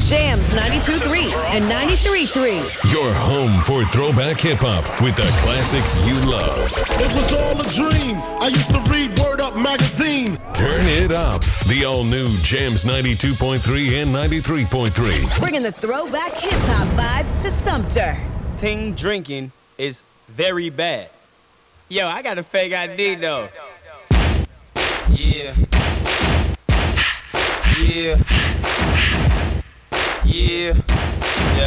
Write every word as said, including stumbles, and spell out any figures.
Jams ninety-two point three and ninety-three point three. Your home for throwback hip-hop with the classics you love. It was all a dream. I used to read Word Up magazine. Turn it up. The all-new Jams ninety-two point three and ninety-three point three. Bringing the throwback hip-hop vibes to Sumter. Ting drinking is very bad. Yo, I got a fake I D though. Yeah. Yeah. Yeah.